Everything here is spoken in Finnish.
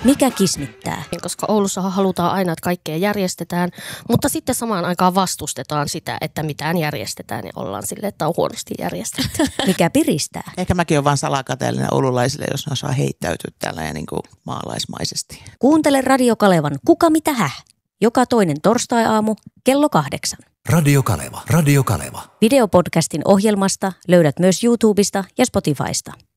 Mikä kismittää? Koska Oulussahan halutaan aina, että kaikkea järjestetään, mutta sitten samaan aikaan vastustetaan sitä, että mitään järjestetään ja ollaan silleen, että on huonosti järjestetty. Mikä piristää? Ehkä mäkin olen vaan salakateellinen oululaisille, jos ne osaa heittäytyä täällä ja niin kuin maalaismaisesti. Kuuntele Radio Kalevan Kuka mitä häh? Joka toinen torstai-aamu kello 8. Radio Kaleva. Radio Kaleva. Videopodcastin ohjelmasta löydät myös YouTubesta ja Spotifysta.